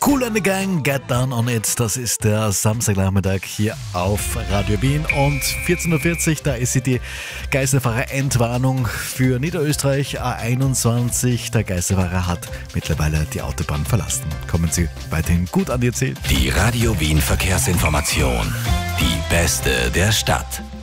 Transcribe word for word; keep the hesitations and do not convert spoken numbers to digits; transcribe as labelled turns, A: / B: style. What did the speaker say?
A: Kool and the Gang, Get Down on It. Das ist der Samstagnachmittag hier auf Radio Wien. Und vierzehn Uhr vierzig, da ist sie die Geisterfahrer-Entwarnung für Niederösterreich A einundzwanzig. Der Geisterfahrer hat mittlerweile die Autobahn verlassen. Kommen Sie weiterhin gut an Ihr Ziel.
B: Die Radio Wien Verkehrsinformation. Die beste der Stadt.